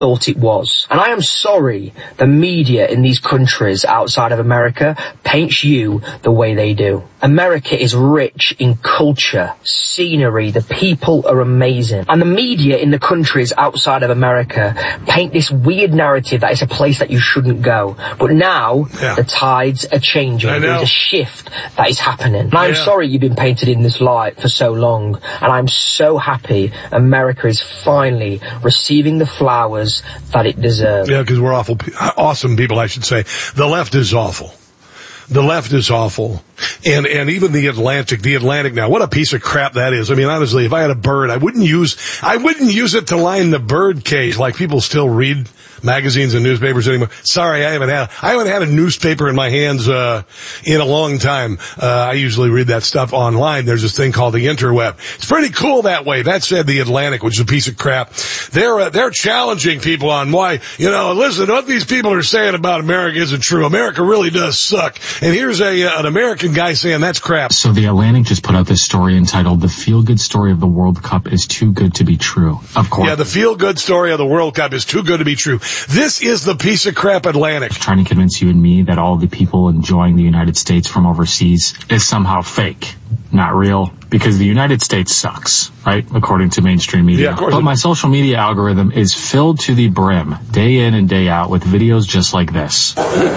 thought it was. And I am sorry the media in these countries outside of America paints you the way they do. America is rich in culture, scenery, the people are amazing. And the media in the countries outside of America paint this weird narrative that it's a place that you shouldn't go. But now, the tides are changing. There's a shift that is happening. And I'm sorry you've been painted in this light for so long. And I'm so happy America is finally receiving the flowers that it deserves. Yeah, because we're awesome people, I should say. The left is awful. The left is awful. And even the Atlantic now, what a piece of crap that is. I mean, honestly, if I had a bird, I wouldn't use it to line the bird cage like people still read magazines and newspapers anymore. Sorry, I haven't had a newspaper in my hands in a long time. I usually read that stuff online. There's this thing called the interweb. It's pretty cool that way. That said, the Atlantic, which is a piece of crap, they're challenging people on why, listen, what these people are saying about America isn't true. America really does suck. And here's an American guy saying that's crap. So the Atlantic just put out this story entitled "The Feel-Good Story of the World Cup is Too Good to Be True." Of course. Yeah, the feel-good story of the World Cup is too good to be true. This is the piece of crap Atlantic. Trying to convince you and me that all the people enjoying the United States from overseas is somehow fake, not real, because the United States sucks, right? According to mainstream media. Yeah, of course. But my social media algorithm is filled to the brim, day in and day out, with videos just like this.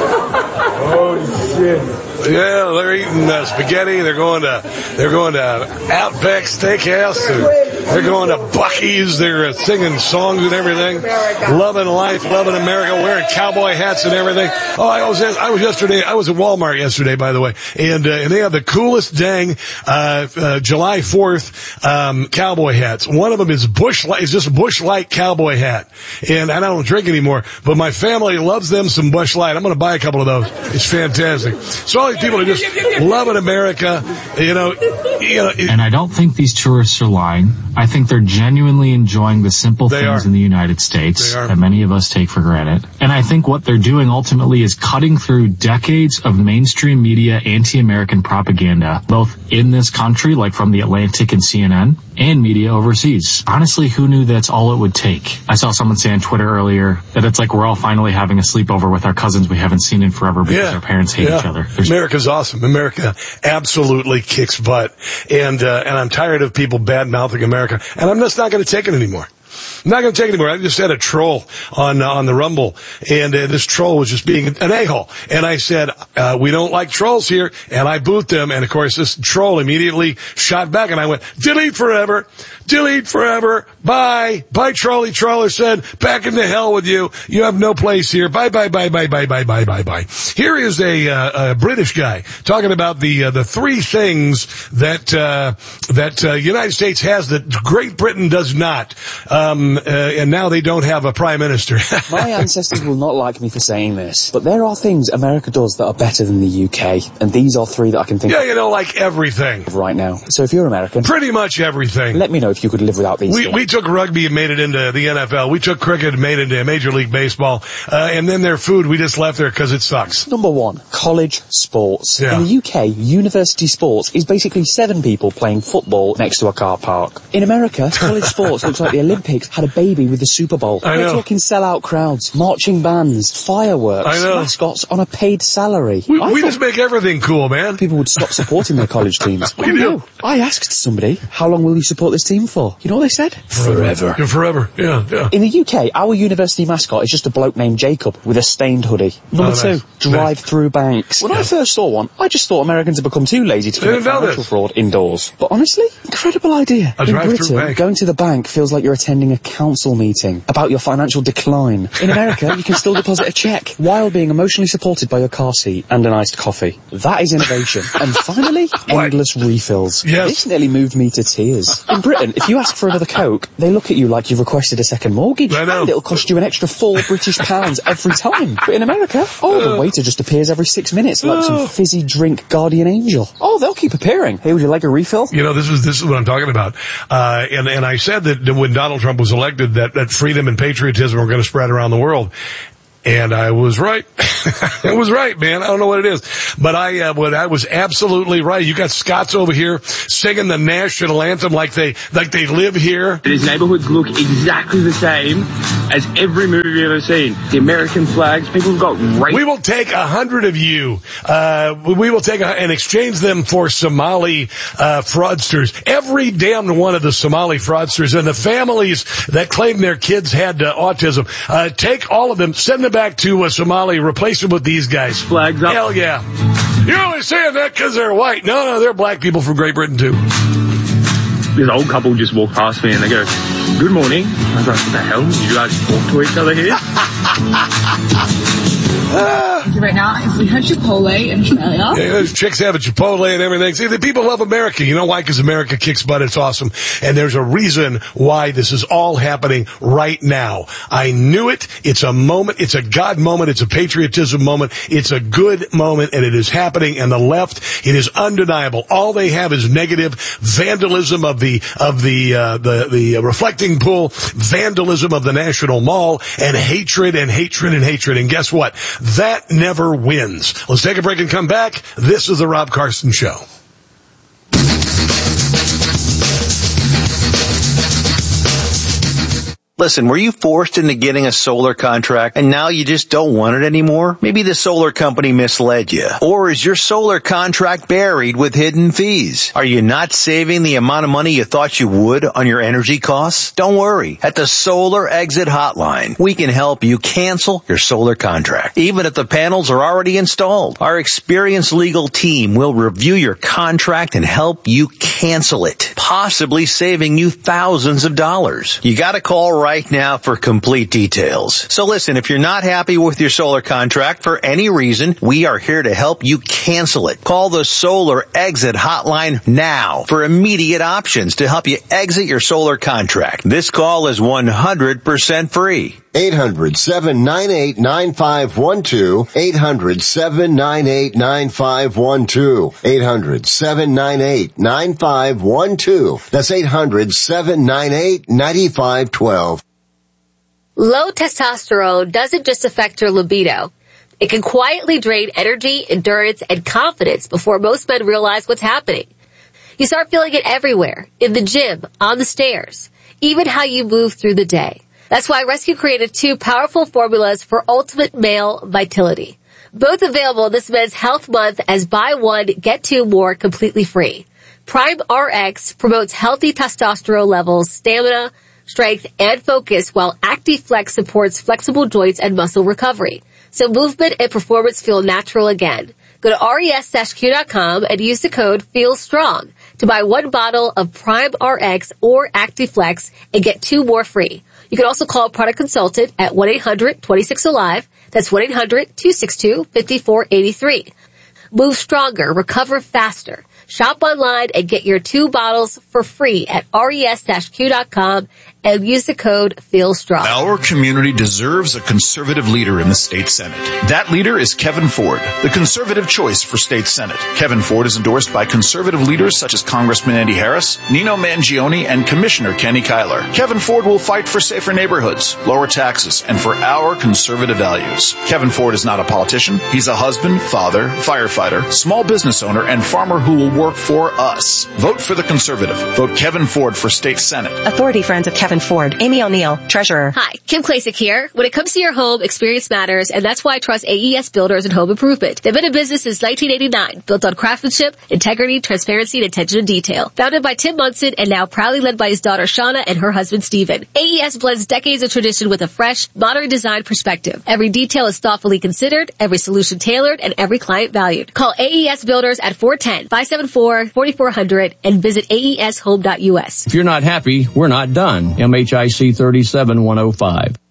Oh, shit. Yeah, they're eating spaghetti. They're going to Outback Steakhouse. They're going to Buc-ee's. They're singing songs and everything. Loving life, loving America, wearing cowboy hats and everything. Oh, I was at Walmart yesterday, by the way, and they have the coolest dang July 4th cowboy hats. One of them is just a Busch Light cowboy hat, and I don't drink anymore, but my family loves them some Busch Light. I'm going to buy a couple of those. It's fantastic. So all these people are just loving America, And I don't think these tourists are lying. I think they're genuinely enjoying the simple things in the United States that many of us take for granted. And I think what they're doing ultimately is cutting through decades of mainstream media anti-American propaganda, both in this country, like from the Atlantic and CNN, and media overseas. Honestly, who knew that's all it would take? I saw someone say on Twitter earlier that it's like we're all finally having a sleepover with our cousins we haven't seen in forever because our parents hate each other. America's awesome. America absolutely kicks butt. And I'm tired of people bad-mouthing America. And I'm just not going to take it anymore. I'm not going to take it anymore. I just had a troll on the Rumble, and this troll was just being an a-hole. And I said, we don't like trolls here, and I boot them. And, of course, this troll immediately shot back, and I went, delete forever, bye. Bye, Trolly. Troller said, back into hell with you. You have no place here. Bye. Here is a British guy talking about the three things that United States has that Great Britain does not. And now they don't have a prime minister. My ancestors will not like me for saying this, but there are things America does that are better than the UK, and these are three that I can think of. Like everything. Right now. So if you're American... Pretty much everything. Let me know if you could live without these things. We took rugby and made it into the NFL. We took cricket and made it into Major League Baseball. And then their food, we just left there because it sucks. Number one, college sports. Yeah. In the UK, university sports is basically 7 people playing football next to a car park. In America, college sports looks like the Olympics had a baby with the Super Bowl. We're talking sellout crowds, marching bands, fireworks, mascots on a paid salary. We just make everything cool, man. People would stop supporting their college teams. No. I asked somebody, how long will you support this team for? You know what they said? Forever. Yeah, forever. Yeah. In the UK, our university mascot is just a bloke named Jacob with a stained hoodie. Number 2, drive-through banks. When I first saw one, I just thought Americans had become too lazy to commit financial fraud indoors. But honestly, incredible idea. In Britain, going to the bank feels like you're attending a council meeting about your financial decline. In America, you can still deposit a check while being emotionally supported by your car seat and an iced coffee. That is innovation. And finally, endless refills. Yes. This nearly moved me to tears. In Britain, if you ask for another Coke, they look at you like you've requested a second mortgage. I know. And it'll cost you an extra £4 British every time. But in America, the waiter just appears every 6 minutes like some fizzy drink guardian angel. They'll keep appearing. Hey, would you like a refill? This is what I'm talking about. And I said that when Donald Trump was elected that freedom and patriotism were going to spread around the world. And I was right. I was right, man. I don't know what it is. But I was absolutely right. You got Scots over here singing the national anthem like they live here. These neighborhoods look exactly the same as every movie you've ever seen. The American flags, people have got rape. We will take 100 of you. We will take and exchange them for Somali fraudsters. Every damn one of the Somali fraudsters and the families that claim their kids had autism. Take all of them, send them back to Somali, replace them with these guys. Flags up. Hell yeah. You're only saying that because they're white. No, they're black people from Great Britain too. This old couple just walked past me and they go, "Good morning." I was like, "What the hell? Did you guys talk to each other here?" Right now, we have Chipotle in Australia. Yeah, those chicks have a Chipotle and everything. See, the people love America. You know why? Because America kicks butt. It's awesome. And there's a reason why this is all happening right now. I knew it. It's a moment. It's a God moment. It's a patriotism moment. It's a good moment, and it is happening. And the left, it is undeniable. All they have is negative vandalism of the reflecting pool, vandalism of the National Mall, and hatred and hatred and hatred. And guess what? That never wins. Let's take a break and come back. This is the Rob Carson Show. Listen, were you forced into getting a solar contract and now you just don't want it anymore? Maybe the solar company misled you. Or is your solar contract buried with hidden fees? Are you not saving the amount of money you thought you would on your energy costs? Don't worry. At the Solar Exit Hotline, we can help you cancel your solar contract, even if the panels are already installed. Our experienced legal team will review your contract and help you cancel it, possibly saving you thousands of dollars. You gotta call right now for complete details. So listen, if you're not happy with your solar contract for any reason, we are here to help you cancel it. Call the Solar Exit Hotline now for immediate options to help you exit your solar contract. This call is 100% free. 800-798-9512. 800-798-9512. 800-798-9512. That's 800-798-9512. Low testosterone doesn't just affect your libido. It can quietly drain energy, endurance, and confidence before most men realize what's happening. You start feeling it everywhere, in the gym, on the stairs, even how you move through the day. That's why Rescue created 2 powerful formulas for ultimate male vitality. Both available this Men's Health Month as buy one, get 2 more completely free. Prime RX promotes healthy testosterone levels, stamina, strength, and focus, while ActiFlex supports flexible joints and muscle recovery. So movement and performance feel natural again. Go to res-q.com and use the code FEELSTRONG to buy 1 bottle of Prime RX or ActiFlex and get 2 more free. You can also call a product consultant at 1-800-26-ALIVE. That's 1-800-262-5483. Move stronger, recover faster. Shop online and get your 2 bottles for free at res-q.com and use the code FEELSTRONG. Our community deserves a conservative leader in the state Senate. That leader is Kevin Ford, the conservative choice for state Senate. Kevin Ford is endorsed by conservative leaders such as Congressman Andy Harris, Nino Mangione, and Commissioner Kenny Kyler. Kevin Ford will fight for safer neighborhoods, lower taxes, and for our conservative values. Kevin Ford is not a politician. He's a husband, father, firefighter, small business owner, and farmer who will work for us. Vote for the conservative. Vote Kevin Ford for state Senate. Authority Friends of Kevin Ford. Amy O'Neill, Treasurer. Hi, Kim Klasick here. When it comes to your home, experience matters, and that's why I trust AES Builders and Home Improvement. They've been in business since 1989, built on craftsmanship, integrity, transparency, and attention to detail. Founded by Tim Munson and now proudly led by his daughter Shauna and her husband Steven. AES blends decades of tradition with a fresh, modern design perspective. Every detail is thoughtfully considered, every solution tailored, and every client valued. Call AES Builders at 410-574-4400 and visit AESHome.us. If you're not happy, we're not done. MHIC 37105.